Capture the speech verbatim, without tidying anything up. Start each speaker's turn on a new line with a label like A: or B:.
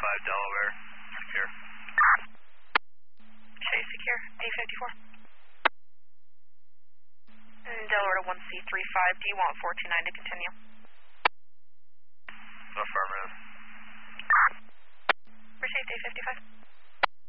A: fifty-five, Delaware, secure.
B: Chase secure, D fifty-four. And Delaware to one C thirty-five, do you want four two nine to continue?
A: Affirmative.
B: Receive D fifty-five.